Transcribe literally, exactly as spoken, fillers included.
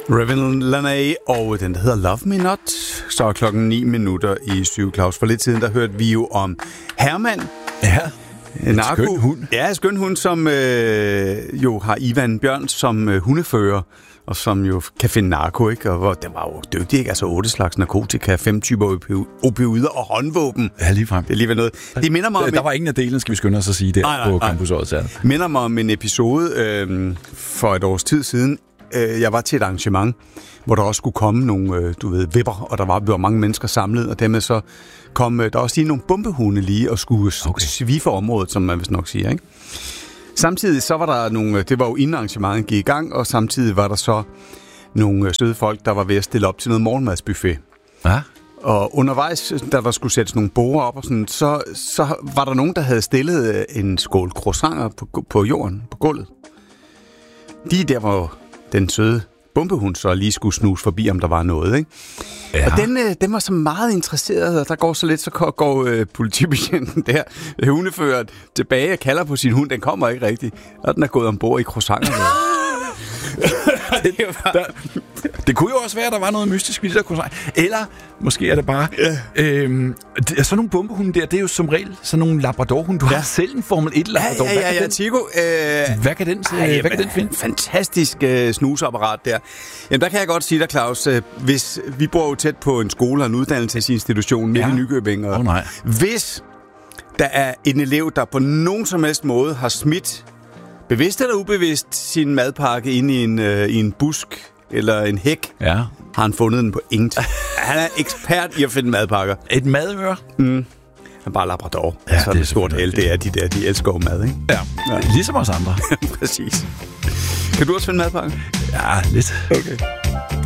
Reverend Laney, og den der hedder Love Me Not. Så er klokken ni minutter i syv, Claus. For lidt siden, der hørte vi jo om Herman. Ja, en narko. skøn hund. Ja, en skøn hund, som øh, jo har Ivan Bjørn som øh, hundefører, og som jo kan finde narko, ikke? Og hvor, den var jo dygtig, ikke? Altså otte slags narkotika, fem typer opioider og håndvåben. Ja, lige frem. Det er alligevel noget. Det minder mig om... Der var ingen af delene, skal vi skynde os at sige, der nej, nej, på Campus Odsherred. Minder mig om en episode øh, for et års tid siden. Øh, jeg var til et arrangement, hvor der også skulle komme nogle, øh, du ved, vipper, og der var, var mange mennesker samlet, og dermed så kom øh, der også lige nogle bombehunde lige og skulle okay. svife området, som man vist nok siger, ikke? Samtidig så var der nogle, det var jo inden arrangementet gik i gang, og samtidig var der så nogle søde folk, der var ved at stille op til noget morgenmadsbuffet. Ja. Og undervejs, da der skulle sættes nogle borer op, og sådan, så, så var der nogen, der havde stillet en skål croissanter på, på jorden, på gulvet. Lige der, hvor den søde bombehund så lige skulle snuse forbi, om der var noget, ikke? Ja. Og den, øh, den var så meget interesseret, og der går så lidt, så går øh, politibetjenten der, øh, hundeføreren, tilbage og kalder på sin hund. Den kommer ikke rigtigt, og den er gået ombord i croissanter. det, der, det kunne jo også være, at der var noget mystisk ved de der croissanter. Eller måske er det bare... Ja. Øhm, det, sådan nogle bombehunde der, det er jo som regel sådan nogle labradorhunde. Du ja. har selv en Formel et labrador. Ja, ja, ja, ja, Tigo. Øh, hvad kan den, ej, hvad kan den finde? Fantastisk øh, snuseapparat der. Jamen, der kan jeg godt sige dig, Claus, øh, hvis vi bor jo tæt på en skole og en uddannelsesinstitution midt ja. i Nykøbing. Og oh, nej. Hvis der er en elev, der på nogen som helst måde har smidt, bevidst eller ubevidst, sin madpakke ind i en, øh, i en busk eller en hæk, ja. har han fundet den på ingenting. Han er ekspert i at finde madpakker. Et madøre? Mm. Han bare labrador. Ja, så det er stort el, det er de der, de elsker jo mad, ikke? Ja, ja. Ligesom os andre. Præcis. Kan du også finde madpakker? Ja, lidt. Okay.